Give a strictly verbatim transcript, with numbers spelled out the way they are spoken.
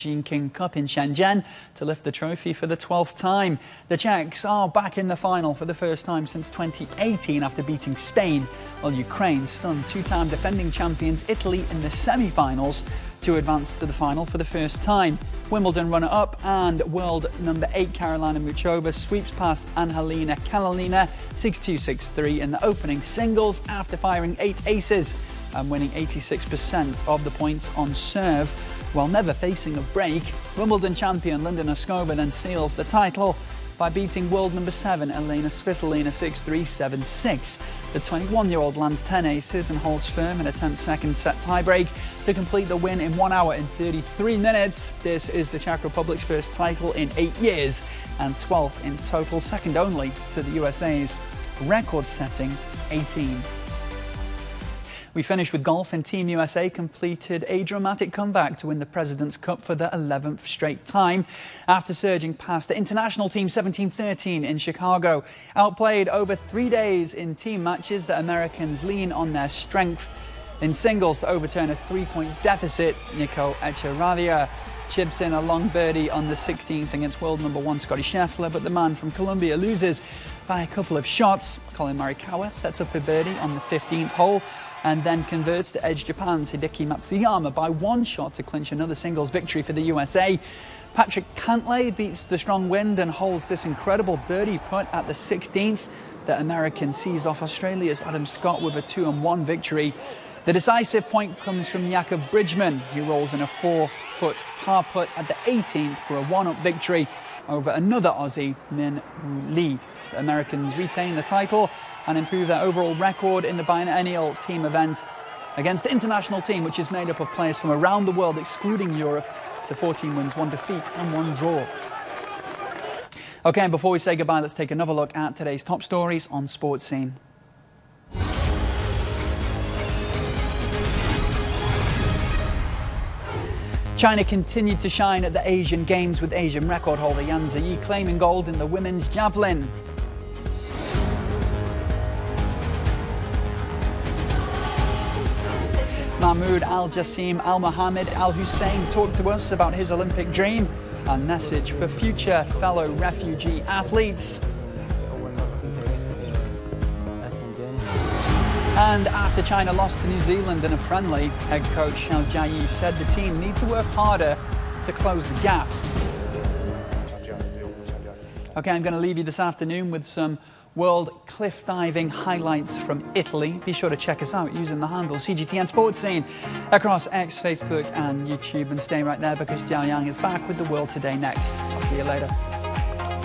Machine King Cup in Shenzhen to lift the trophy for the twelfth time. The Czechs are back in the final for the first time since twenty eighteen after beating Spain, while Ukraine stunned two-time defending champions Italy in the semi-finals to advance to the final for the first time. Wimbledon runner-up and world number eight Karolina Muchova sweeps past Angelina Kalinina six two six three in the opening singles after firing eight aces and winning eighty-six percent of the points on serve. While never facing a break, Wimbledon champion Linda Noskova then seals the title by beating world number seven Elena Svitolina six three seven six. The twenty-one-year-old lands ten aces and holds firm in a ten-second set tiebreak to complete the win in one hour and thirty-three minutes. This is the Czech Republic's first title in eight years and twelfth in total, second only to the U S A's record-setting eighteen. We finish with golf, and Team U S A completed a dramatic comeback to win the President's Cup for the eleventh straight time after surging past the international team seventeen thirteen in Chicago. Outplayed over three days in team matches, the Americans lean on their strength. In singles to overturn a three-point deficit, Nico Echevarria chips in a long birdie on the sixteenth against world number one Scottie Scheffler, but the man from Colombia loses by a couple of shots. Collin Morikawa sets up a birdie on the fifteenth hole and then converts to edge Japan's Hideki Matsuyama by one shot to clinch another singles victory for the U S A. Patrick Cantlay beats the strong wind and holds this incredible birdie putt at the sixteenth. The American sees off Australia's Adam Scott with a two and one victory. The decisive point comes from Jakob Bridgman, who rolls in a four-foot par putt at the eighteenth for a one-up victory over another Aussie, Min Woo Lee. The Americans retain the title and improve their overall record in the biennial team event against the international team, which is made up of players from around the world, excluding Europe, to fourteen wins, one defeat and one draw. Okay, and before we say goodbye, let's take another look at today's top stories on Sports Scene. China continued to shine at the Asian Games with Asian record holder Yan Ziyi claiming gold in the women's javelin. Mahmoud Al Jassim Al Mohammed Al Hussein talked to us about his Olympic dream and message for future fellow refugee athletes. And after China lost to New Zealand in a friendly, head coach Hao Jiayi said the team need to work harder to close the gap. Okay, I'm going to leave you this afternoon with some world cliff diving highlights from Italy. Be sure to check us out using the handle C G T N Sports Scene across X, Facebook and YouTube, and stay right there because Jiao Yang is back with the World Today next. I'll see you later.